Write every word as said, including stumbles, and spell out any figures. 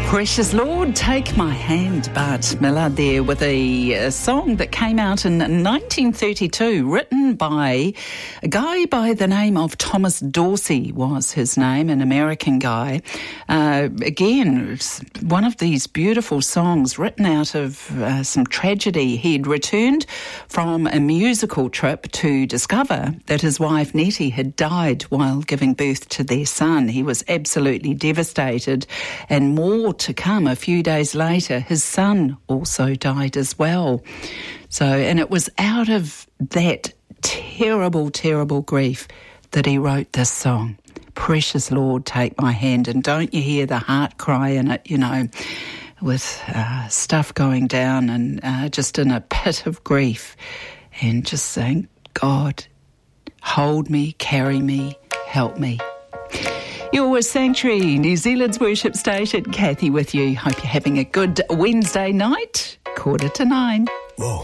Precious Lord, Take My Hand. Bart Miller there with a, a song that came out in nineteen thirty-two, written by a guy by the name of Thomas Dorsey was his name, an American guy. Uh, again, one of these beautiful songs written out of uh, some tragedy. He'd returned from a musical trip to discover that his wife Nettie had died while giving birth to their son. He was absolutely devastated, and more to come. A few days later, his son also died as well. So, and it was out of that terrible, terrible grief that he wrote this song, Precious Lord, Take My Hand. And don't you hear the heart cry in it, you know, with uh, stuff going down and uh, just in a pit of grief, and just saying, God, hold me, carry me, help me. You're with Sanctuary, New Zealand's worship station. Kathy with you. Hope you're having a good Wednesday night. Quarter to nine. Whoa.